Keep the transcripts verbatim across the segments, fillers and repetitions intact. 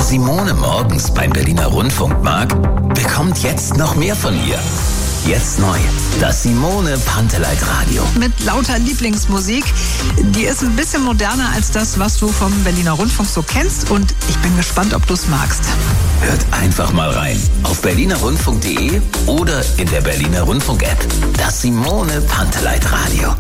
Wer Simone morgens beim Berliner Rundfunk mag, bekommt jetzt noch mehr von ihr. Jetzt neu, das Simone Panteleit Radio. Mit lauter Lieblingsmusik. Die ist ein bisschen moderner als das, was du vom Berliner Rundfunk so kennst. Und ich bin gespannt, ob du es magst. Hört einfach mal rein. Auf berliner rundfunk punkt de oder in der Berliner Rundfunk-App. Das Simone Panteleit Radio.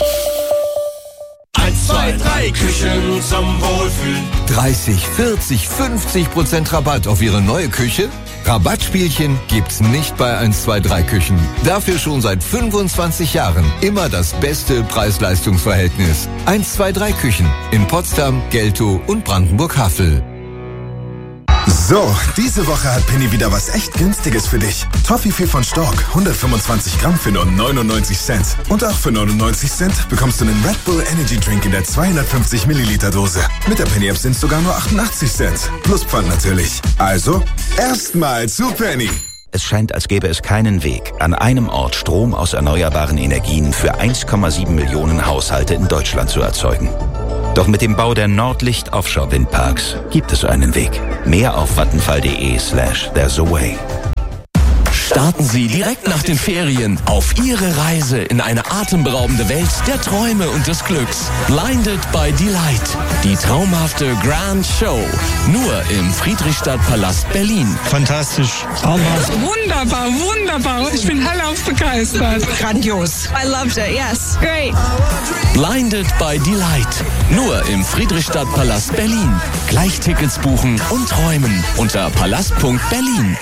eins, zwei, drei Küchen zum Wohlfühlen. dreißig, vierzig, fünfzig Prozent Rabatt auf Ihre neue Küche? Rabattspielchen gibt's nicht bei eins, zwei, drei Küchen. Dafür schon seit fünfundzwanzig Jahren immer das beste Preis-Leistungs-Verhältnis. eins, zwei, drei Küchen in Potsdam, Geltow und Brandenburg-Havel. So, diese Woche hat Penny wieder was echt Günstiges für dich. Toffifee von Stork, hundertfünfundzwanzig Gramm für nur neunundneunzig Cent. Und auch für neunundneunzig Cent bekommst du einen Red Bull Energy Drink in der zweihundertfünfzig Milliliter Dose. Mit der Penny App sind es sogar nur achtundachtzig Cent. Plus Pfand natürlich. Also, erstmal zu Penny. Es scheint, als gäbe es keinen Weg, an einem Ort Strom aus erneuerbaren Energien für eins Komma sieben Millionen Haushalte in Deutschland zu erzeugen. Doch mit dem Bau der Nordlicht Offshore Windparks gibt es einen Weg. Mehr auf vattenfall.de slash there's a way. Starten Sie direkt nach den Ferien auf Ihre Reise in eine atemberaubende Welt der Träume und des Glücks. Blinded by Delight. Die traumhafte Grand Show. Nur im Friedrichstadtpalast Berlin. Fantastisch. Traumhaft. Wunderbar, wunderbar. Ich bin hellauf begeistert. Grandios. I loved it, yes. Great. Blinded by Delight. Nur im Friedrichstadtpalast Berlin. Gleich Tickets buchen und träumen unter palast punkt berlin.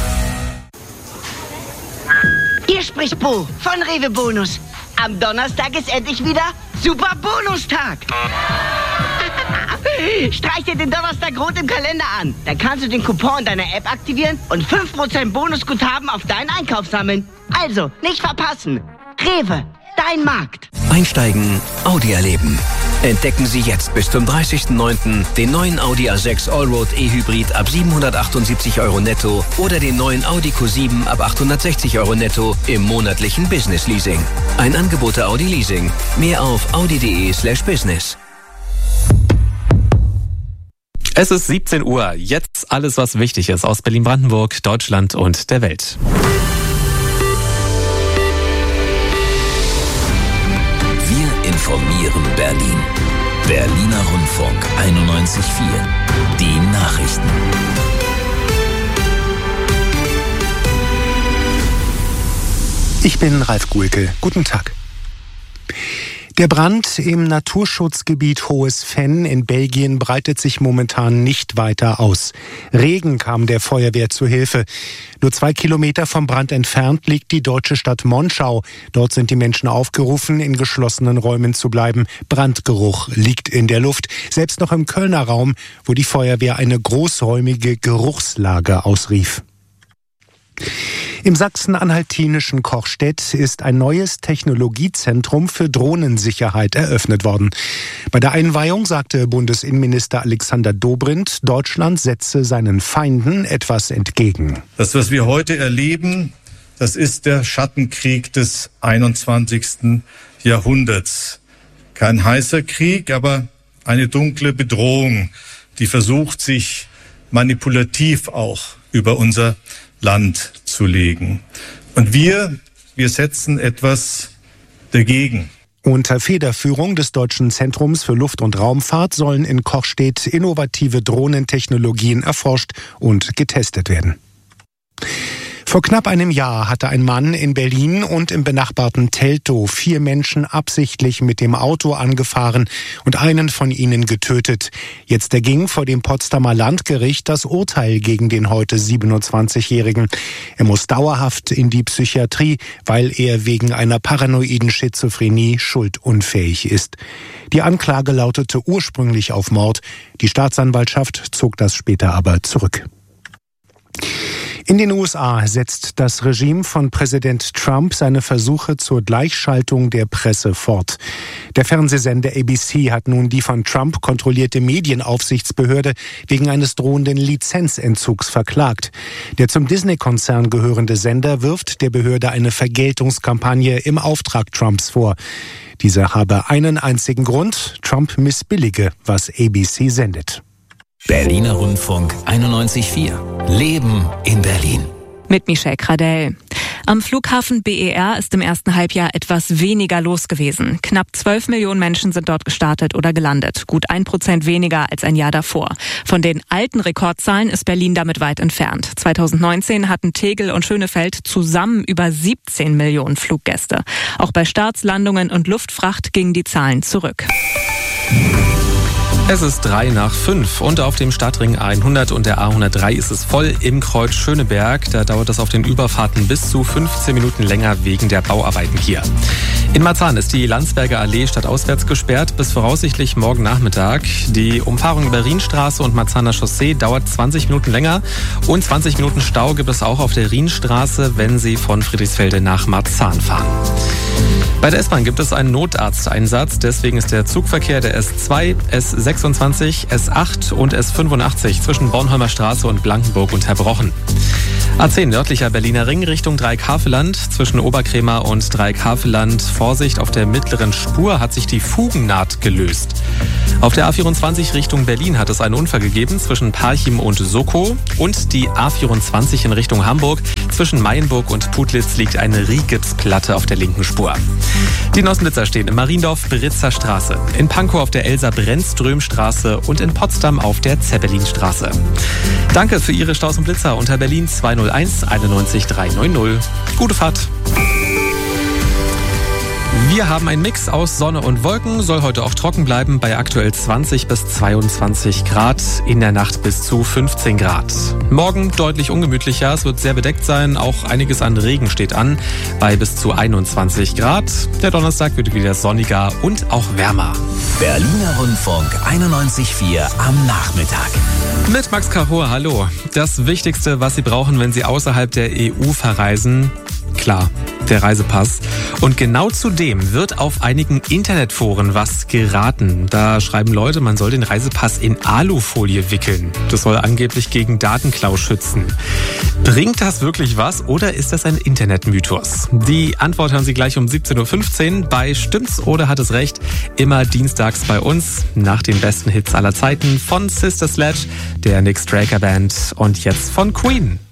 Hier spricht Bo von Rewe Bonus. Am Donnerstag ist endlich wieder Super Bonustag. Streich dir den Donnerstag rot im Kalender an. Dann kannst du den Coupon deiner App aktivieren und fünf Prozent Bonusguthaben auf deinen Einkauf sammeln. Also, nicht verpassen. Rewe, dein Markt. Einsteigen, Audi erleben. Entdecken Sie jetzt bis zum dreißigsten neunten den neuen Audi A sechs Allroad E-Hybrid ab siebenhundertachtundsiebzig Euro netto oder den neuen Audi Q sieben ab achthundertsechzig Euro netto im monatlichen Business Leasing. Ein Angebot der Audi Leasing. Mehr auf audi.de slash business. Es ist siebzehn Uhr. Jetzt alles, was wichtig ist aus Berlin-Brandenburg, Deutschland und der Welt. Wir informieren Berlin. Berliner Rundfunk einundneunzig Komma vier. Die Nachrichten. Ich bin Ralf Guhlke. Guten Tag. Der Brand im Naturschutzgebiet Hohes Venn in Belgien breitet sich momentan nicht weiter aus. Regen kam der Feuerwehr zu Hilfe. Nur zwei Kilometer vom Brand entfernt liegt die deutsche Stadt Monschau. Dort sind die Menschen aufgerufen, in geschlossenen Räumen zu bleiben. Brandgeruch liegt in der Luft, selbst noch im Kölner Raum, wo die Feuerwehr eine großräumige Geruchslage ausrief. Im sachsen-anhaltinischen Kochstedt ist ein neues Technologiezentrum für Drohnensicherheit eröffnet worden. Bei der Einweihung sagte Bundesinnenminister Alexander Dobrindt, Deutschland setze seinen Feinden etwas entgegen. Das, was wir heute erleben, das ist der Schattenkrieg des einundzwanzigsten Jahrhunderts. Kein heißer Krieg, aber eine dunkle Bedrohung, die versucht, sich manipulativ auch über unser Land zu legen. Und wir, wir setzen etwas dagegen. Unter Federführung des Deutschen Zentrums für Luft- und Raumfahrt sollen in Kochstedt innovative Drohnentechnologien erforscht und getestet werden. Vor knapp einem Jahr hatte ein Mann in Berlin und im benachbarten Teltow vier Menschen absichtlich mit dem Auto angefahren und einen von ihnen getötet. Jetzt erging vor dem Potsdamer Landgericht das Urteil gegen den heute siebenundzwanzigjährigen. Er muss dauerhaft in die Psychiatrie, weil er wegen einer paranoiden Schizophrenie schuldunfähig ist. Die Anklage lautete ursprünglich auf Mord. Die Staatsanwaltschaft zog das später aber zurück. In den U S A setzt das Regime von Präsident Trump seine Versuche zur Gleichschaltung der Presse fort. Der Fernsehsender A B C hat nun die von Trump kontrollierte Medienaufsichtsbehörde wegen eines drohenden Lizenzentzugs verklagt. Der zum Disney-Konzern gehörende Sender wirft der Behörde eine Vergeltungskampagne im Auftrag Trumps vor. Diese habe einen einzigen Grund: Trump missbillige, was A B C sendet. Berliner Rundfunk einundneunzig Komma vier. Leben in Berlin. Mit Michelle Kradell. Am Flughafen B E R ist im ersten Halbjahr etwas weniger los gewesen. Knapp zwölf Millionen Menschen sind dort gestartet oder gelandet. Gut ein Prozent weniger als ein Jahr davor. Von den alten Rekordzahlen ist Berlin damit weit entfernt. zweitausendneunzehn hatten Tegel und Schönefeld zusammen über siebzehn Millionen Fluggäste. Auch bei Starts, Landungen und Luftfracht gingen die Zahlen zurück. Es ist drei nach fünf und auf dem Stadtring hundert und der A hundertdrei ist es voll im Kreuz Schöneberg. Da dauert es auf den Überfahrten bis zu fünfzehn Minuten länger wegen der Bauarbeiten hier. In Marzahn ist die Landsberger Allee stadtauswärts gesperrt bis voraussichtlich morgen Nachmittag. Die Umfahrung über Rienstraße und Marzahner Chaussee dauert zwanzig Minuten länger und zwanzig Minuten Stau gibt es auch auf der Rienstraße, wenn Sie von Friedrichsfelde nach Marzahn fahren. Bei der S-Bahn gibt es einen Notarzteinsatz, deswegen ist der Zugverkehr der S zwei, S sechsundzwanzig, S acht und S fünfundachtzig zwischen Bornholmer Straße und Blankenburg unterbrochen. A zehn nördlicher Berliner Ring Richtung Dreieck-Havelland. Zwischen Oberkrämer und Dreieck-Havelland. Vorsicht, auf der mittleren Spur hat sich die Fugennaht gelöst. Auf der A vierundzwanzig Richtung Berlin hat es einen Unfall gegeben zwischen Parchim und Soko. Und die A vierundzwanzig in Richtung Hamburg. Zwischen Mayenburg und Putlitz liegt eine Rigipsplatte auf der linken Spur. Die Nossenblitzer stehen in Mariendorf, Britzer Straße. In Pankow auf der Elsa-Brennström-Straße und in Potsdam auf der Zeppelinstraße. Danke für Ihre Staus und Blitzer unter Berlin zweihunderteins einundneunzig dreihundertneunzig. Gute Fahrt. Wir haben einen Mix aus Sonne und Wolken, soll heute auch trocken bleiben bei aktuell zwanzig bis zweiundzwanzig Grad, in der Nacht bis zu fünfzehn Grad. Morgen deutlich ungemütlicher, es wird sehr bedeckt sein, auch einiges an Regen steht an, bei bis zu einundzwanzig Grad. Der Donnerstag wird wieder sonniger und auch wärmer. Berliner Rundfunk einundneunzig Komma vier am Nachmittag. Mit Max Cahor, hallo. Das Wichtigste, was Sie brauchen, wenn Sie außerhalb der E U verreisen, klar, der Reisepass. Und genau zu dem wird auf einigen Internetforen was geraten. Da schreiben Leute, man soll den Reisepass in Alufolie wickeln. Das soll angeblich gegen Datenklau schützen. Bringt das wirklich was oder ist das ein Internetmythos? Die Antwort hören Sie gleich um siebzehn Uhr fünfzehn bei Stimmt's oder hat es recht? Immer dienstags bei uns nach den besten Hits aller Zeiten von Sister Sledge, der Nick Straker Band und jetzt von Queen.